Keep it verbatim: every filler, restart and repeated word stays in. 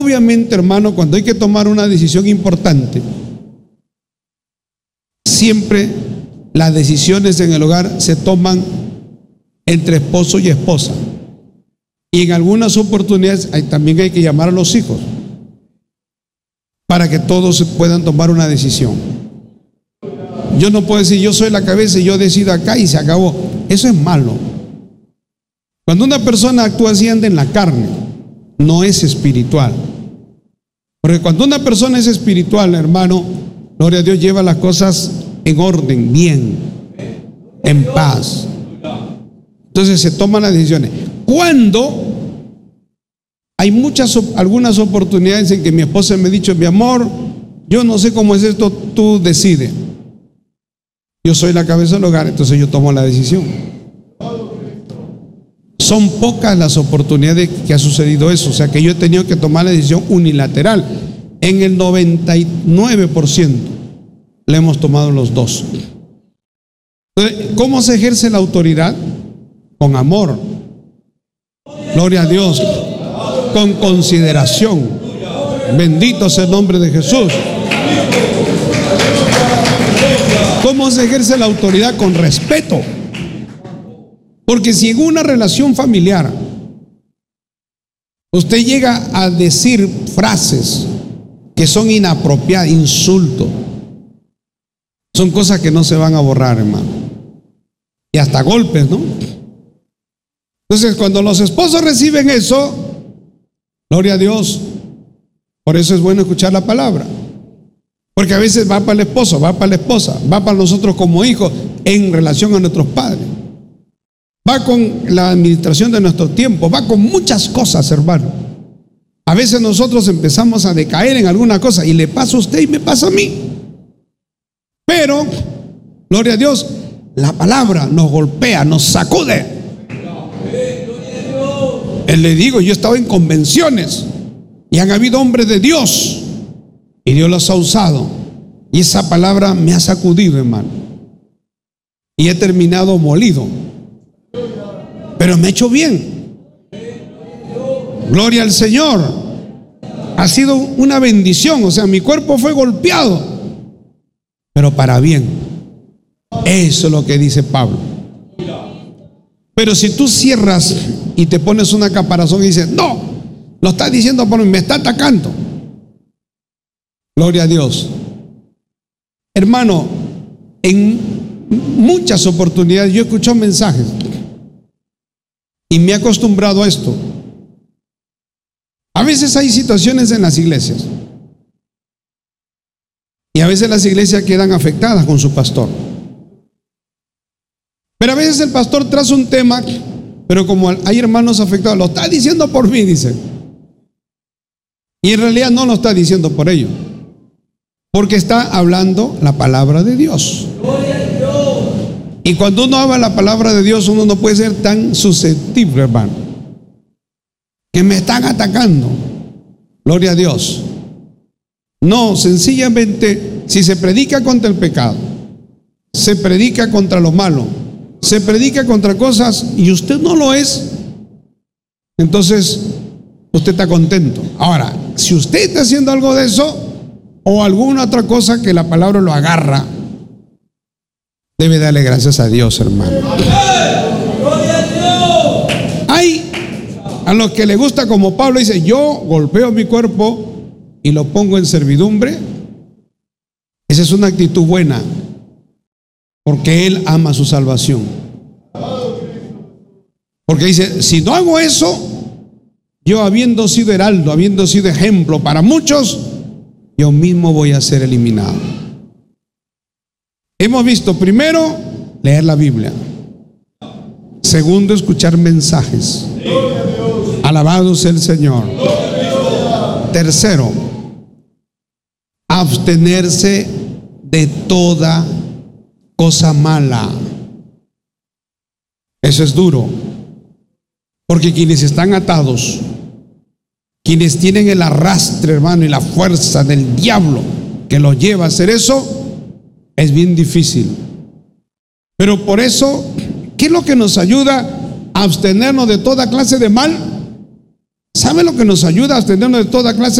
Obviamente, hermano, cuando hay que tomar una decisión importante, siempre las decisiones en el hogar se toman entre esposo y esposa. Y en algunas oportunidades hay, también hay que llamar a los hijos para que todos puedan tomar una decisión. Yo no puedo decir yo soy la cabeza y yo decido acá y se acabó. Eso es malo. Cuando una persona actúa así, anda en la carne, no es espiritual. Porque cuando una persona es espiritual, hermano, gloria a Dios, lleva las cosas en orden, bien, en paz. Entonces se toman las decisiones. Cuando hay muchas, algunas oportunidades en que mi esposa me ha dicho, mi amor, yo no sé cómo es esto, tú decides. Yo soy la cabeza del hogar, entonces yo tomo la decisión. Son pocas las oportunidades que ha sucedido eso, o sea que yo he tenido que tomar la decisión unilateral. En el noventa y nueve por ciento le hemos tomado los dos. Entonces, ¿cómo se ejerce la autoridad? Con amor, gloria a Dios, con consideración. Bendito sea el nombre de Jesús. ¿Cómo se ejerce la autoridad? Con respeto. Porque si en una relación familiar usted llega a decir frases que son inapropiadas, insultos, son cosas que no se van a borrar, hermano. Y hasta golpes, ¿no? Entonces, cuando los esposos reciben eso, gloria a Dios, por eso es bueno escuchar la palabra. Porque a veces va para el esposo, va para la esposa, va para nosotros como hijos en relación a nuestros padres. Va con la administración de nuestro tiempo, va con muchas cosas, hermano. A veces nosotros empezamos a decaer en alguna cosa y le pasa a usted y me pasa a mí. Pero, gloria a Dios, la palabra nos golpea, nos sacude. Él le digo, yo he estado en convenciones y han habido hombres de Dios y Dios los ha usado. Y esa palabra me ha sacudido, hermano. Y he terminado molido. Pero me ha hecho bien. Gloria al Señor. Ha sido una bendición. O sea, mi cuerpo fue golpeado, pero para bien. Eso es lo que dice Pablo. Pero si tú cierras y te pones una caparazón y dices, no, lo estás diciendo por mí, me está atacando. Gloria a Dios. Hermano, en muchas oportunidades yo he escuchado mensajes y me he acostumbrado a esto. A veces hay situaciones en las iglesias y a veces las iglesias quedan afectadas con su pastor. Pero a veces el pastor trae un tema, pero como hay hermanos afectados, lo está diciendo por mí, dice. Y en realidad no lo está diciendo por ellos, porque está hablando la palabra de Dios. Y cuando uno habla la palabra de Dios, uno no puede ser tan susceptible, hermano, que me están atacando. Gloria a Dios. No, sencillamente, si se predica contra el pecado, se predica contra lo malo, se predica contra cosas y usted no lo es, entonces usted está contento. Ahora, si usted está haciendo algo de eso o alguna otra cosa que la palabra lo agarra, debe darle gracias a Dios, hermano. Hay a los que le gusta, como Pablo dice, yo golpeo mi cuerpo y lo pongo en servidumbre. Esa es una actitud buena, porque él ama su salvación. Porque dice, si no hago eso, yo habiendo sido heraldo, habiendo sido ejemplo para muchos, yo mismo voy a ser eliminado. Hemos visto, primero, leer la Biblia. Segundo, escuchar mensajes. Alabado sea el Señor. Tercero, abstenerse de toda cosa mala. Eso es duro, porque quienes están atados, quienes tienen el arrastre, hermano, y la fuerza del diablo que los lleva a hacer eso, es bien difícil. Pero por eso, ¿qué es lo que nos ayuda a abstenernos de toda clase de mal? ¿Sabe lo que nos ayuda a abstenernos de toda clase